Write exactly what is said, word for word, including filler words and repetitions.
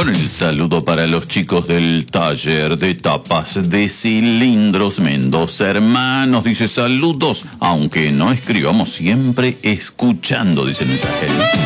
El saludo para los chicos del taller de tapas de cilindros Mendoza Hermanos. Dice saludos, aunque no escribamos, siempre escuchando, dice el mensaje.